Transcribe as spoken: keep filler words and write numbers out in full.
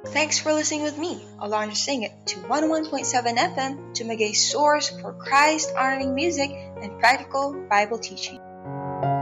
Thanks for listening with me, Alondra Singit, to one oh one point seven F M, Tumagay's source for Christ-honoring music and practical Bible teaching.